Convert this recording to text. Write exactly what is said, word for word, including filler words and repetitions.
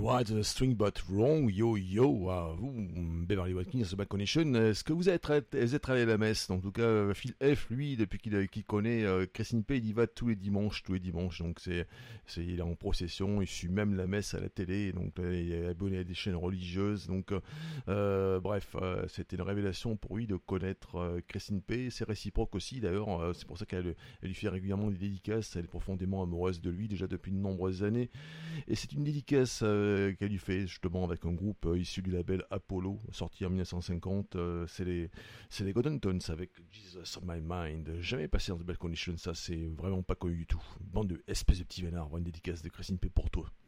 Alright, the string but wrong, yo yo, uh, vous, Beverly Watkins, The Bad Connection, est-ce que vous êtes, vous êtes allé à la messe? En tout cas, Phil F, lui, depuis qu'il, qu'il connaît euh, Christine P, il y va tous les dimanches, tous les dimanches, donc c'est, c'est, il est en procession, il suit même la messe à la télé, donc euh, il est abonné à des chaînes religieuses, donc euh, bref, euh, c'était une révélation pour lui de connaître euh, Christine P, c'est réciproque aussi d'ailleurs, euh, c'est pour ça qu'elle elle lui fait régulièrement des dédicaces, elle est profondément amoureuse de lui déjà depuis de nombreuses années, et c'est une dédicace euh, qu'elle lui fait justement avec un groupe euh, issu du label Apollo, sorti en dix-neuf cent cinquante, euh, c'est les c'est les Golden Tones avec Jesus on My Mind, jamais passé dans The Bad Condition, ça c'est vraiment pas connu du tout, bande de espèces de petits vénards, une dédicace de Christine P pour toi.